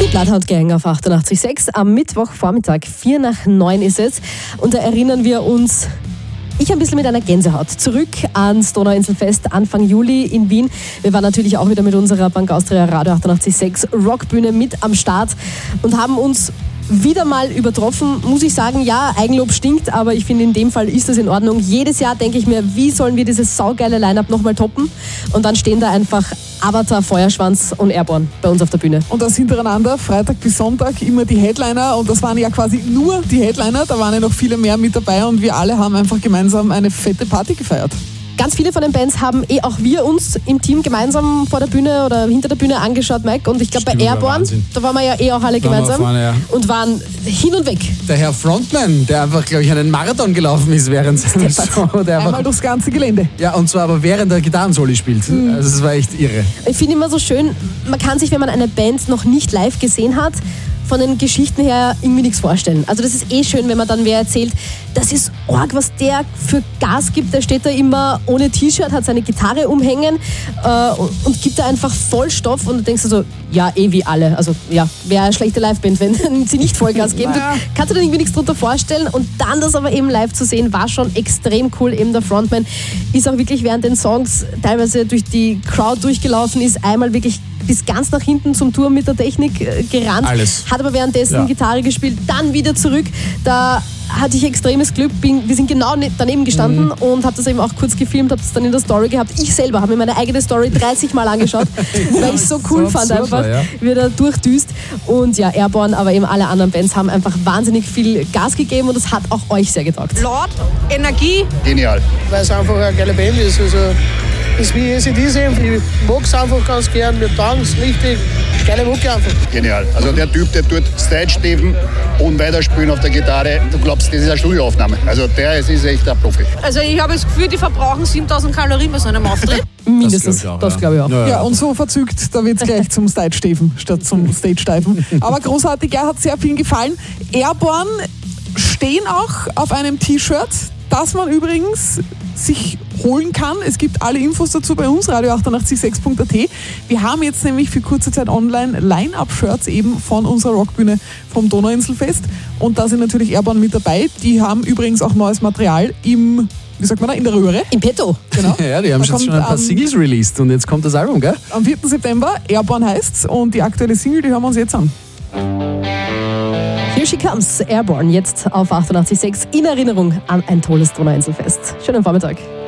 Bloodhound Gang auf 88.6 am Mittwochvormittag, 8:45 ist es. Und da erinnern wir uns, ich ein bisschen mit einer Gänsehaut, zurück ans Donauinselfest Anfang Juli in Wien. Wir waren natürlich auch wieder mit unserer Bank Austria Radio 88.6 Rockbühne mit am Start und haben uns wieder mal übertroffen, muss ich sagen, ja, Eigenlob stinkt, aber ich finde, in dem Fall ist das in Ordnung. Jedes Jahr denke ich mir, wie sollen wir dieses saugeile Line-Up nochmal toppen? Und dann stehen da einfach Avatar, Feuerschwanz und Airborne bei uns auf der Bühne. Und das hintereinander, Freitag bis Sonntag, immer die Headliner. Und das waren ja quasi nur die Headliner, da waren ja noch viele mehr mit dabei und wir alle haben einfach gemeinsam eine fette Party gefeiert. Ganz viele von den Bands haben auch wir uns im Team gemeinsam vor der Bühne oder hinter der Bühne angeschaut, Mike. Und ich glaube, bei Airborne, da waren wir ja auch alle gemeinsam und waren hin und weg. Der Herr Frontman, der einfach, glaube ich, einen Marathon gelaufen ist während seiner Show. Einmal durchs ganze Gelände. Ja, und zwar aber während der Gitarrensoli spielt. Also es war echt irre. Ich finde immer so schön, man kann sich, wenn man eine Band noch nicht live gesehen hat, von den Geschichten her irgendwie nichts vorstellen. Also das ist schön, wenn man dann wer erzählt, das ist arg, was der für Gas gibt. Der steht da immer ohne T-Shirt, hat seine Gitarre umhängen und gibt da einfach voll Stoff und du denkst so, ja, wie alle. Also ja, wäre eine schlechte Liveband, wenn sie nicht Vollgas geben. Du kannst dir dann irgendwie nichts drunter vorstellen und dann das aber eben live zu sehen, war schon extrem cool. Eben der Frontman ist auch wirklich während den Songs teilweise durch die Crowd durchgelaufen, ist einmal wirklich bis ganz nach hinten zum Turm mit der Technik gerannt. Alles. Hat aber währenddessen Gitarre gespielt, dann wieder zurück. Da hatte ich extremes Glück. Wir sind genau daneben gestanden und habe das eben auch kurz gefilmt, habe es dann in der Story gehabt. Ich selber habe mir meine eigene Story 30 Mal angeschaut, weil ich so cool fand einfach, wie er da durchdüst. Und ja, Airborne, aber eben alle anderen Bands haben einfach wahnsinnig viel Gas gegeben und das hat auch euch sehr getaugt. Laut, Energie. Genial. Weil es einfach eine geile Band ist. Also, das ist wie AC/DC. Ich mag es einfach ganz gern. Wir tanzen richtig. Geile Mucke einfach. Genial. Also der Typ, der tut Stage-Steven und weiterspielen auf der Gitarre. Du glaubst, das ist eine Studioaufnahme. Also der ist echt ein Profi. Also ich habe das Gefühl, die verbrauchen 7000 Kalorien bei so einem Auftritt. Mindestens, das glaube ich auch. Ja, und so verzückt, da wird es gleich zum Stage-Steven statt zum Stage-Steifen. Aber großartig, hat sehr vielen gefallen. Airborne stehen auch auf einem T-Shirt, das man übrigens sich holen kann. Es gibt alle Infos dazu bei uns, radio886.at. Wir haben jetzt nämlich für kurze Zeit online Line-Up-Shirts eben von unserer Rockbühne vom Donauinselfest. Und da sind natürlich Airborne mit dabei. Die haben übrigens auch neues Material in der Röhre. Im Petto. Genau. Ja, die haben schon ein paar Singles released und jetzt kommt das Album, gell? Am 4. September, Airborne heißt's und die aktuelle Single, die hören wir uns jetzt an. Here She Comes, Airborne, jetzt auf 88.6 in Erinnerung an ein tolles Donauinselfest. Schönen Vormittag.